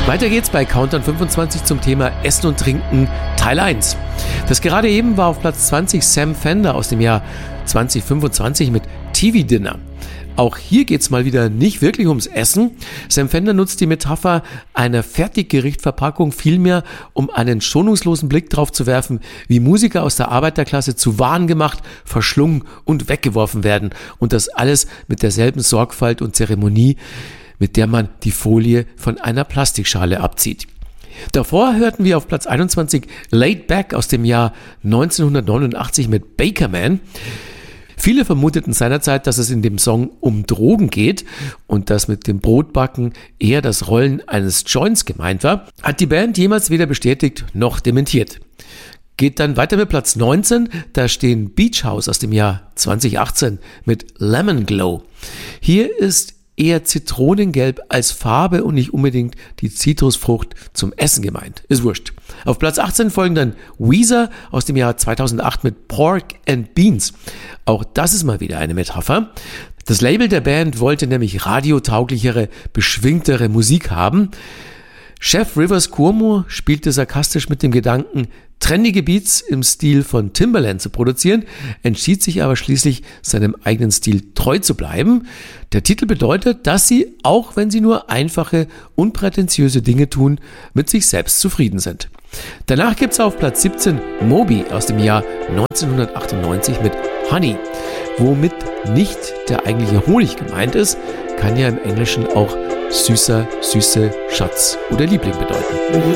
Weiter geht's bei Countdown 25 zum Thema Essen und Trinken Teil 1. Das gerade eben war auf Platz 20 Sam Fender aus dem Jahr 2025 mit TV Dinner. Auch hier geht's mal wieder nicht wirklich ums Essen. Sam Fender nutzt die Metapher einer Fertiggerichtverpackung vielmehr, um einen schonungslosen Blick drauf zu werfen, wie Musiker aus der Arbeiterklasse zu Waren gemacht, verschlungen und weggeworfen werden. Und das alles mit derselben Sorgfalt und Zeremonie, mit der man die Folie von einer Plastikschale abzieht. Davor hörten wir auf Platz 21 Laid Back aus dem Jahr 1989 mit Baker Man. Viele vermuteten seinerzeit, dass es in dem Song um Drogen geht und dass mit dem Brotbacken eher das Rollen eines Joints gemeint war, hat die Band jemals weder bestätigt noch dementiert. Geht dann weiter mit Platz 19, da stehen Beach House aus dem Jahr 2018 mit Lemon Glow. Hier ist eher Zitronengelb als Farbe und nicht unbedingt die Zitrusfrucht zum Essen gemeint. Ist wurscht. Auf Platz 18 folgen dann Weezer aus dem Jahr 2008 mit Pork and Beans. Auch das ist mal wieder eine Metapher. Das Label der Band wollte nämlich radiotauglichere, beschwingtere Musik haben. Chef Rivers Cuomo spielte sarkastisch mit dem Gedanken, trendige Beats im Stil von Timbaland zu produzieren, entschied sich aber schließlich, seinem eigenen Stil treu zu bleiben. Der Titel bedeutet, dass sie, auch wenn sie nur einfache, unprätentiöse Dinge tun, mit sich selbst zufrieden sind. Danach gibt's auf Platz 17 Moby aus dem Jahr 1998 mit Honey. Womit nicht der eigentliche Honig gemeint ist, kann ja im Englischen auch süßer, süße, Schatz oder Liebling bedeuten.